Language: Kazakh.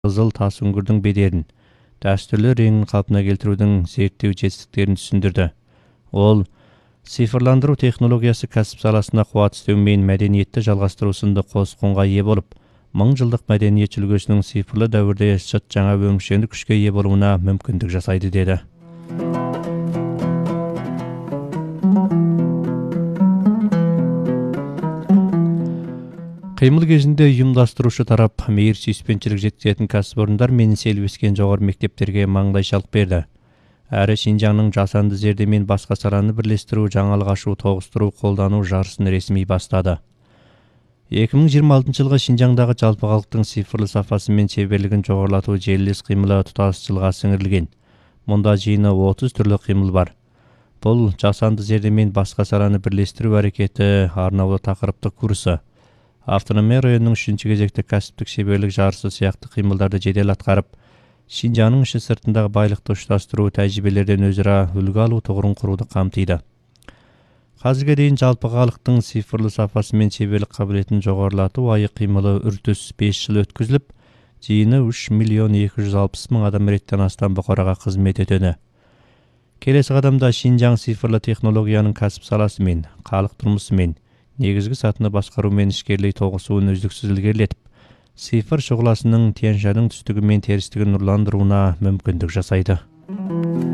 қызыл тас үңгірдің бедерін, дәстүрлі реңін қалпына келтірудің зерттеу жетістіктерін түсіндірді. Ол, цифрландыру технологиясы кәсіп саласында қуат үстеу мен мәдениетті жалғастыру сынды қос құнға ие болып, 1000 жылдық мәдениет үлгісінің цифрлы дәуірде жыт жаңа өміршеңдік күшке ие болуына мүмкіндік жасайды деді. Қимыл кезінде ұйымдастырушы тарап мейір сүйіспеншілік жеткізетін кәсіпорындар мен селбескен жоғары мектептерге маңдайшалық берді. Әрі Шинжаңның жасанды зерде мен басқа саланы бірлестіру, жаңалық ашу, тоғыстыру, қолдану жарысын ресми бастады. 2026 жылғы Шинжаңдағы жалпы халықтың цифрлы сапасы мен шеберлігін жоғарылату желілес қимылы тұтас жылға сіңірілген. Мұнда жиыны 30 түрлі қимыл бар. Бұл жасанды зерде мен басқа саланы бірлестіру әрекеті арнаулы тақырыптық курсы. Автономия районының 3-ші кезекті кәсіптік шеберлік жарысы сияқты қимылдарды жедел атқарып, Шинжаңның іші сыртындағы байлықты ұштастыру, тәжірибелерден өзара үлгі алу тұғырын құруды қамтиды. Қазірге дейін жалпы халықтың цифрлы сапасы мен шеберлік қабілетін жоғарылату айы қимылы үрдіс 5 жыл өткізіліп, жиыны 3.260.000 адам реттен астам бұқараға қызмет етеді. Келесі қадамда Шинжаң цифрлы технологияның кәсіп саласы мен халық тұрмысы мен негізгі сатыны басқару мен ішкерлей тоғысуын үздіксіз ілгерілетіп, цифр шұғыласының Тянь-Шаньның түстігі мен терістігін нұрландыруына мүмкіндік жасайды.